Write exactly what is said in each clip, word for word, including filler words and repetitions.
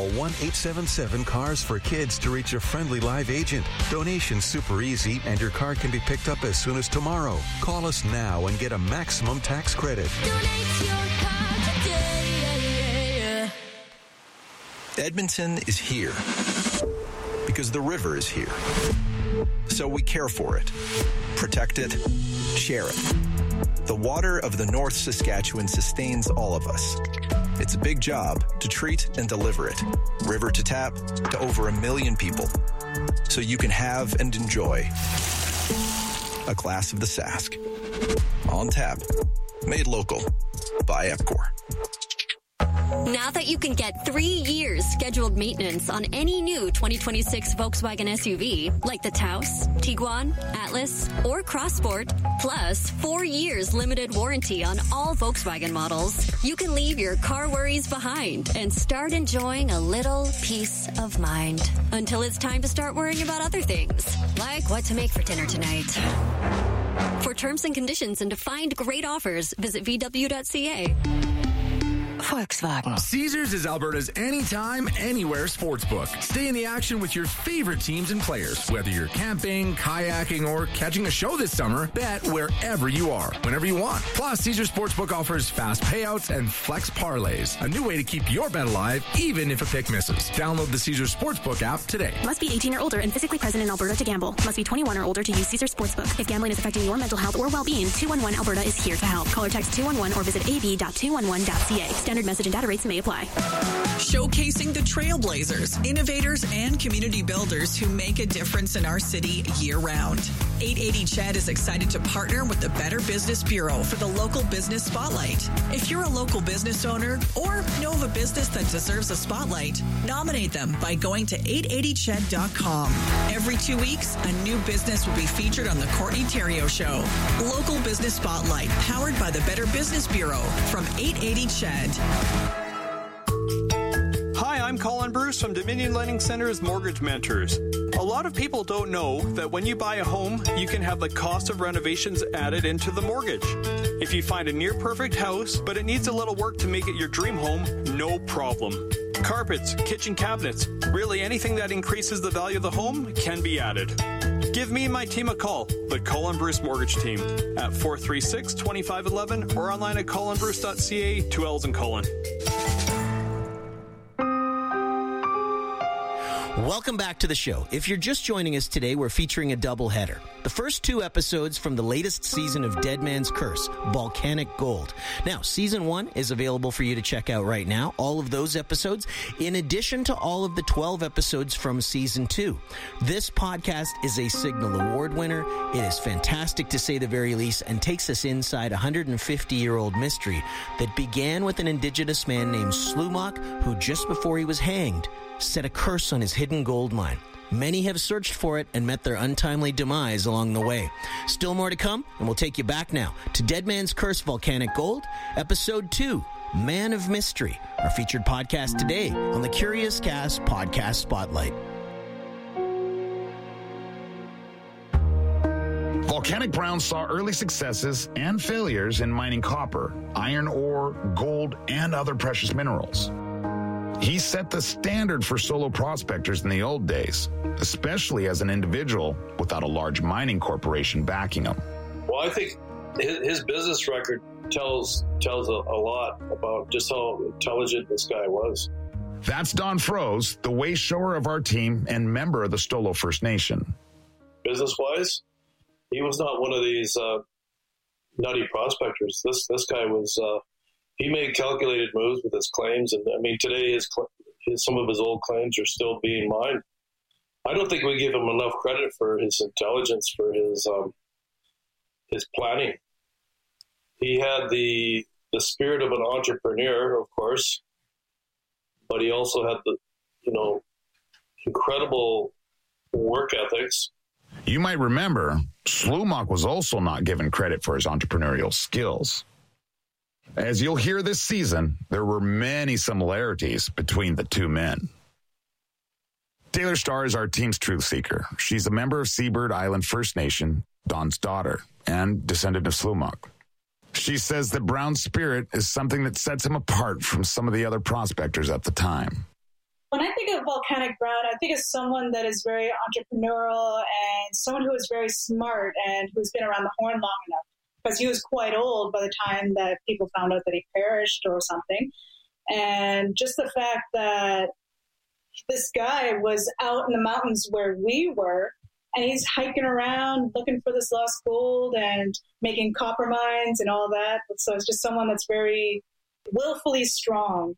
one eight seven seven cars for kids to reach a friendly live agent. Donation's super easy, and your car can be picked up as soon as tomorrow. Call us now and get a maximum tax credit. Donate your car today. Edmonton is here because the river is here. So we care for it, protect it, share it. The water of the North Saskatchewan sustains all of us. It's a big job to treat and deliver it, river to tap, to over a million people, so you can have and enjoy a glass of the Sask. On tap, made local by Epcor. Now that you can get three years scheduled maintenance on any new twenty twenty-six Volkswagen S U V, like the Taos, Tiguan, Atlas, or Crossport, plus four years limited warranty on all Volkswagen models, you can leave your car worries behind and start enjoying a little peace of mind. Until it's time to start worrying about other things, like what to make for dinner tonight. For terms and conditions and to find great offers, visit V W dot C A. Volkswagen. Caesars is Alberta's anytime, anywhere sportsbook. Stay in the action with your favorite teams and players. Whether you're camping, kayaking, or catching a show this summer, bet wherever you are, whenever you want. Plus, Caesars Sportsbook offers fast payouts and flex parlays, a new way to keep your bet alive, even if a pick misses. Download the Caesars Sportsbook app today. Must be eighteen or older and physically present in Alberta to gamble. Must be twenty-one or older to use Caesars Sportsbook. If gambling is affecting your mental health or well-being, two one one Alberta is here to help. Call or text two one one or visit a b dot two one one dot c a. Standard message and data rates may apply. Showcasing the trailblazers, innovators, and community builders who make a difference in our city year-round. eight eighty C H E D is excited to partner with the Better Business Bureau for the Local Business Spotlight. If you're a local business owner or know of a business that deserves a spotlight, nominate them by going to eight eighty C H E D dot com. Every two weeks, a new business will be featured on the Courtney Theriault Show. Local Business Spotlight, powered by the Better Business Bureau from eight eighty C H E D. Hi, I'm Colin Bruce from Dominion Lending Center's Mortgage Mentors. A lot of people don't know that when you buy a home, you can have the cost of renovations added into the mortgage. If you find a near-perfect house, but it needs a little work to make it your dream home, no problem. Carpets, kitchen cabinets, really anything that increases the value of the home can be added. Give me and my team a call, the Colin Bruce Mortgage Team, at four three six, two five one one or online at colin bruce dot c a, two L's in Colin. Welcome back to the show. If you're just joining us today, we're featuring a doubleheader. The first two episodes from the latest season of Dead Man's Curse, Volcanic Gold. Now, season one is available for you to check out right now, all of those episodes, in addition to all of the twelve episodes from season two. This podcast is a Signal Award winner. It is fantastic to say the very least and takes us inside a one hundred fifty-year-old mystery that began with an indigenous man named Slumach, who just before he was hanged, set a curse on his hidden gold mine. Many have searched for it and met their untimely demise along the way. Still more to come, and we'll take you back now to Dead Man's Curse, Volcanic Gold, Episode two, Man of Mystery, our featured podcast today on the Curious Cast Podcast Spotlight. Volcanic Brown saw early successes and failures in mining copper, iron ore, gold, and other precious minerals. He set the standard for solo prospectors in the old days, especially as an individual without a large mining corporation backing him. Well, I think his, his business record tells tells a, a lot about just how intelligent this guy was. That's Don Froese, the way shower of our team and member of the Stolo First Nation. Business-wise, he was not one of these uh, nutty prospectors. This this guy was... Uh, He made calculated moves with his claims, and I mean, today his, his some of his old claims are still being mined. I don't think we give him enough credit for his intelligence, for his um, his planning. He had the the spirit of an entrepreneur, of course, but he also had the you know incredible work ethics. You might remember, Slumach was also not given credit for his entrepreneurial skills. As you'll hear this season, there were many similarities between the two men. Taylor Starr is our team's truth seeker. She's a member of Seabird Island First Nation, Don's daughter, and descendant of Slumach. She says that Brown's spirit is something that sets him apart from some of the other prospectors at the time. When I think of Volcanic Brown, I think of someone that is very entrepreneurial and someone who is very smart and who's been around the horn long enough, because he was quite old by the time that people found out that he perished or something. And just the fact that this guy was out in the mountains where we were, and he's hiking around looking for this lost gold and making copper mines and all that. So it's just someone that's very willfully strong.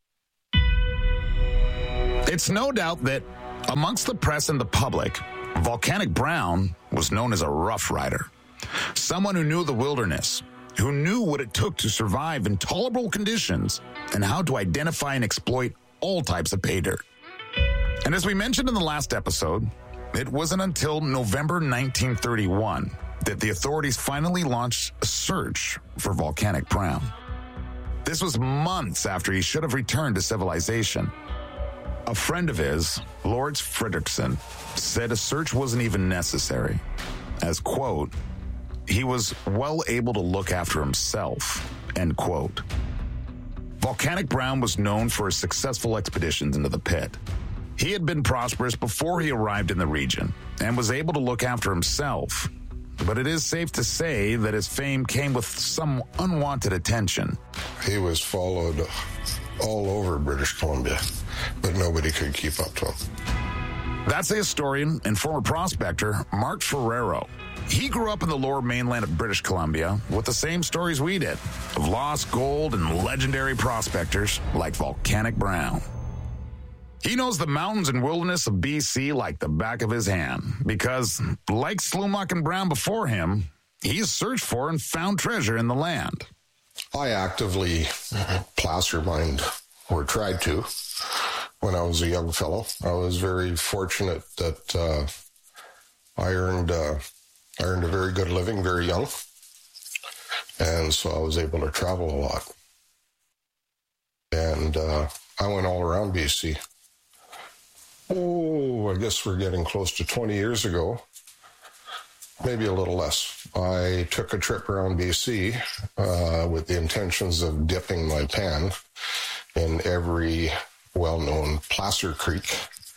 It's no doubt that amongst the press and the public, Volcanic Brown was known as a rough rider, someone who knew the wilderness, who knew what it took to survive in tolerable conditions and how to identify and exploit all types of pay dirt. And as we mentioned in the last episode, it wasn't until November nineteen thirty-one that the authorities finally launched a search for Volcanic Brown. This was months after he should have returned to civilization. A friend of his, Lords Fredrickson, said a search wasn't even necessary, as, quote, he was well able to look after himself, end quote. Volcanic Brown was known for his successful expeditions into the pit. He had been prosperous before he arrived in the region and was able to look after himself. But it is safe to say that his fame came with some unwanted attention. He was followed all over British Columbia, but nobody could keep up to him. That's the historian and former prospector Mark Ferrero. He grew up in the lower mainland of British Columbia with the same stories we did of lost gold and legendary prospectors like Volcanic Brown. He knows the mountains and wilderness of B C like the back of his hand because, like Slumac and Brown before him, he's searched for and found treasure in the land. I actively placer mined, or tried to, when I was a young fellow. I was very fortunate that uh, I earned uh, I earned a very good living very young, and so I was able to travel a lot. And uh, I went all around B C. Oh, I guess we're getting close to twenty years ago, maybe a little less. I took a trip around B C uh, with the intentions of dipping my pan in every well-known placer creek.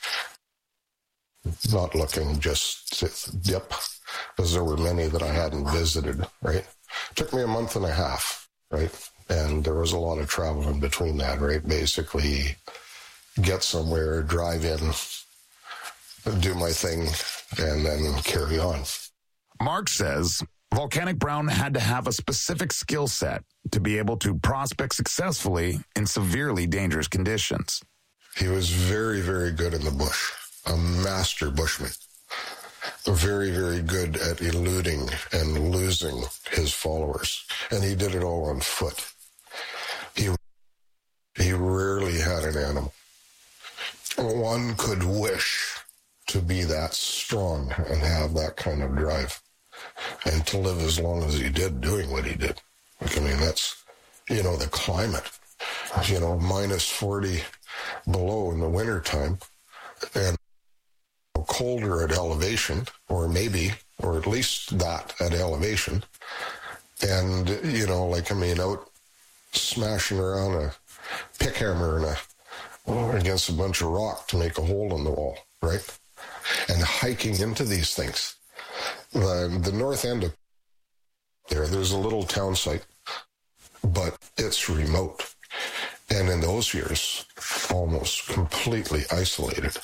Not looking just to dip, because there were many that I hadn't visited, right? It took me a month and a half, right? And there was a lot of travel in between that, right? Basically, get somewhere, drive in, do my thing, and then carry on. Mark says Volcanic Brown had to have a specific skill set to be able to prospect successfully in severely dangerous conditions. He was very, very good in the bush, a master bushman. Very, very good at eluding and losing his followers. And he did it all on foot. He, he rarely had an animal. One could wish to be that strong and have that kind of drive and to live as long as he did doing what he did. I mean, that's, you know, the climate, you know, minus forty below in the wintertime and colder at elevation, or maybe, or at least that at elevation. And, you know, like, I mean, out smashing around a pick hammer and a against a bunch of rock to make a hole in the wall, right? And hiking into these things. The, the north end of there, there's a little town site, but it's remote. And in those years, almost completely isolated.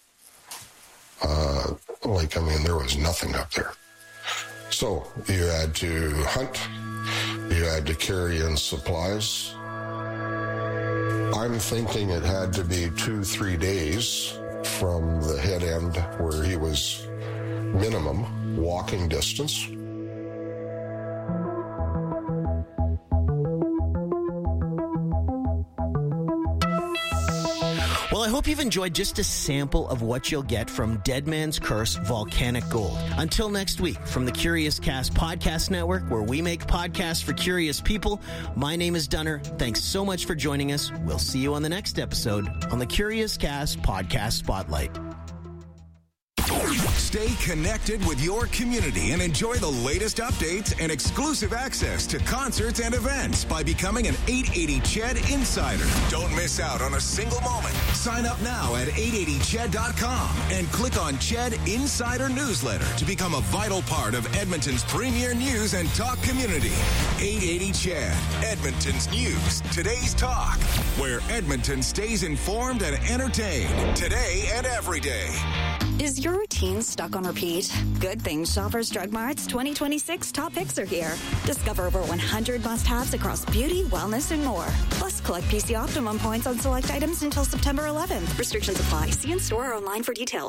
Uh, like, I mean, there was nothing up there. So you had to hunt, you had to carry in supplies. I'm thinking it had to be two, three days from the head end where he was minimum walking distance. Well, I hope you've enjoyed just a sample of what you'll get from Dead Man's Curse Volcanic Gold. Until next week, from the Curious Cast Podcast Network, where we make podcasts for curious people, my name is Dunner. Thanks so much for joining us. We'll see you on the next episode on the Curious Cast Podcast Spotlight. Stay connected with your community and enjoy the latest updates and exclusive access to concerts and events by becoming an eight eighty C H E D Insider. Don't miss out on a single moment. Sign up now at eight eighty C H E D dot com and click on C H E D Insider Newsletter to become a vital part of Edmonton's premier news and talk community. eight eighty C H E D, Edmonton's news, today's talk, where Edmonton stays informed and entertained today and every day. Is your routine stuck on repeat? Good thing Shoppers Drug Mart's twenty twenty-six top picks are here. Discover over one hundred must-haves across beauty, wellness, and more. Plus, collect P C Optimum points on select items until September eleventh. Restrictions apply. See in store or online for details.